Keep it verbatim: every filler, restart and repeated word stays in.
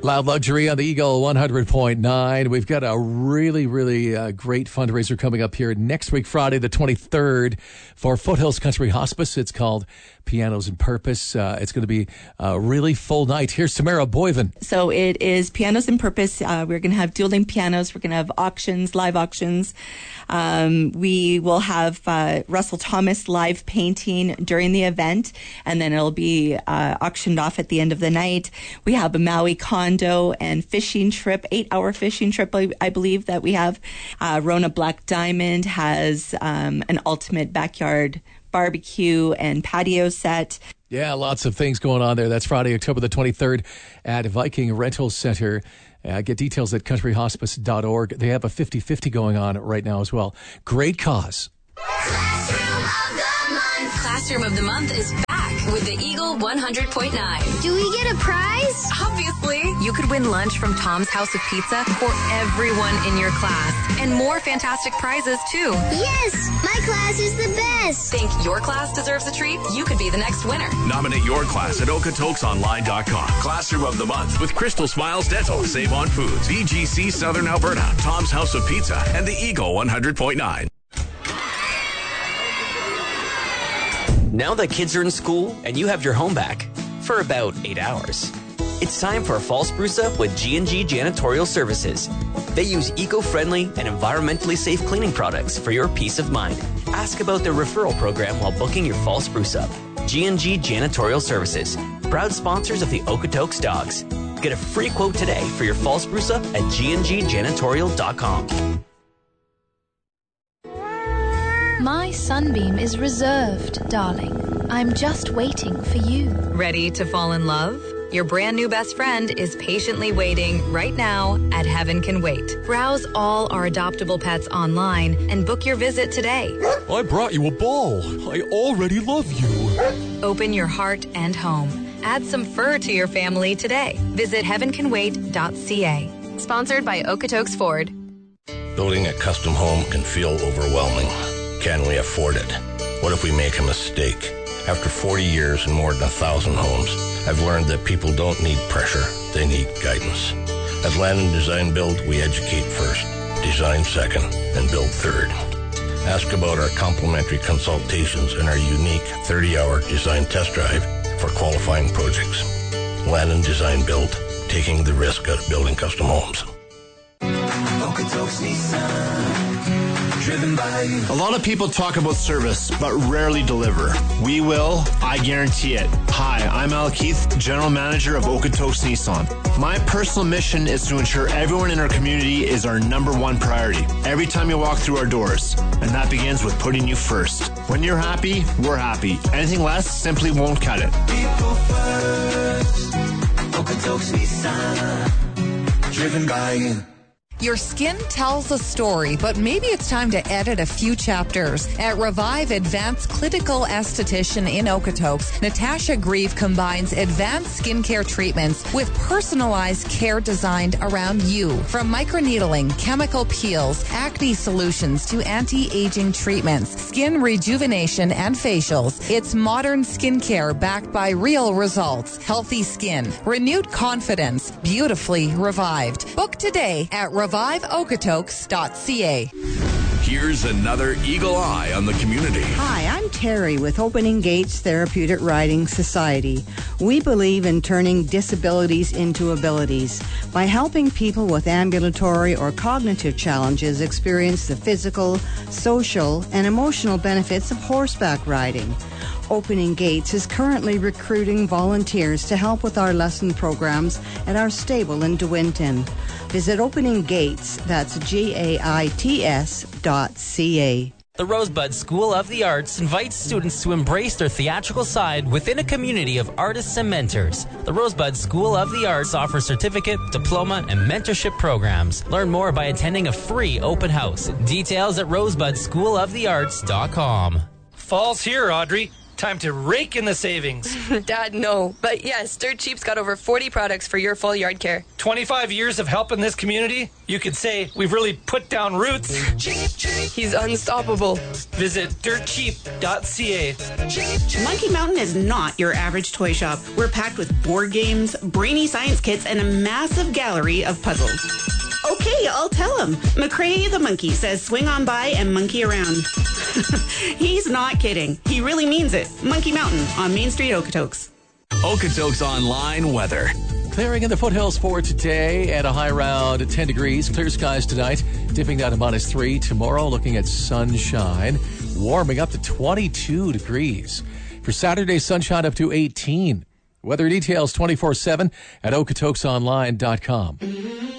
Loud Luxury on the Eagle one hundred point nine. We've got a really, really uh, great fundraiser coming up here next week, Friday the twenty-third, for Foothills Country Hospice. It's called Pianos and Purpose. Uh, it's going to be a really full night. Here's Tamara Boyven. So it is Pianos and Purpose. Uh, we're going to have dueling pianos. We're going to have auctions, live auctions. Um, we will have uh, Russell Thomas live painting during the event, and then it'll be uh, auctioned off at the end of the night. We have a Maui condo and fishing trip, eight-hour fishing trip, I, I believe, that we have. Uh, Rona Black Diamond has um, an ultimate backyard barbecue and patio set. Yeah, lots of things going on there. That's Friday, October the twenty-third at Viking Rental Center. Uh, get details at country hospice dot org. They have a fifty-fifty going on right now as well. Great cause. Classroom of the Month. Classroom of the Month is back with the Eagle one hundred point nine. Do we get a prize? Obviously. You could win lunch from Tom's House of Pizza for everyone in your class. And more fantastic prizes, too. Yes! My class is the best! Think your class deserves a treat? You could be the next winner. Nominate your class at okotoks online dot com. Classroom of the Month with Crystal Smiles Dental, Save on Foods, V G C Southern Alberta, Tom's House of Pizza, and the Eagle one hundred point nine. Now that kids are in school and you have your home back for about eight hours, it's time for a fall spruce up with G and G Janitorial Services. They use eco-friendly and environmentally safe cleaning products for your peace of mind. Ask about their referral program while booking your fall spruce up. G and G Janitorial Services, proud sponsors of the Okotoks Dogs. Get a free quote today for your fall spruce up at g n g janitorial dot com. My sunbeam is reserved, darling. I'm just waiting for you. Ready to fall in love? Your brand new best friend is patiently waiting right now at Heaven Can Wait. Browse all our adoptable pets online and book your visit today. I brought you a ball. I already love you. Open your heart and home. Add some fur to your family today. Visit heaven can wait dot c a. Sponsored by Okotoks Ford. Building a custom home can feel overwhelming. Can we afford it? What if we make a mistake? After forty years and more than a thousand homes, I've learned that people don't need pressure, they need guidance. At Land and Design Build, we educate first, design second, and build third. Ask about our complimentary consultations and our unique thirty-hour design test drive for qualifying projects. Land and Design Build, taking the risk out of building custom homes. Okotoks Nissan. A lot of people talk about service, but rarely deliver. We will, I guarantee it. Hi, I'm Al Keith, General Manager of Okotoks Nissan. My personal mission is to ensure everyone in our community is our number one priority every time you walk through our doors, and that begins with putting you first. When you're happy, we're happy. Anything less simply won't cut it. People first. Okotoks Nissan. Driven by you. Your skin tells a story, but maybe it's time to edit a few chapters. At Revive Advanced Clinical Esthetician in Okotoks, Natasha Grieve combines advanced skincare treatments with personalized care designed around you. From microneedling, chemical peels, acne solutions to anti-aging treatments, skin rejuvenation, and facials, it's modern skincare backed by real results. Healthy skin, renewed confidence, beautifully revived. Book today at revive okotoks dot c a. Here's another Eagle Eye on the community. Hi, I'm Terry with Opening Gates Therapeutic Riding Society. We believe in turning disabilities into abilities by helping people with ambulatory or cognitive challenges experience the physical, social, and emotional benefits of horseback riding. Opening Gates is currently recruiting volunteers to help with our lesson programs at our stable in De Winton. Visit Opening Gates, that's G A I T S dot C A. The Rosebud School of the Arts invites students to embrace their theatrical side within a community of artists and mentors. The Rosebud School of the Arts offers certificate, diploma, and mentorship programs. Learn more by attending a free open house. Details at rosebud school of the arts dot com. Fall's here, Audrey. Time to rake in the savings. Dad, no. But yes, Dirt Cheap's got over forty products for your full yard care. twenty-five years of helping this community? You could say we've really put down roots. He's unstoppable. Visit dirt cheap dot c a. Monkey Mountain is not your average toy shop. We're packed with board games, brainy science kits, and a massive gallery of puzzles. Okay, I'll tell him. McCrae the monkey says swing on by and monkey around. He's not kidding. He really means it. Monkey Mountain on Main Street, Okotoks. Okotoks Online weather. Clearing in the foothills for today at a high around ten degrees. Clear skies tonight, dipping down to minus three. Tomorrow, looking at sunshine, warming up to twenty-two degrees. For Saturday, sunshine up to eighteen. Weather details twenty-four seven at okotokes online dot com.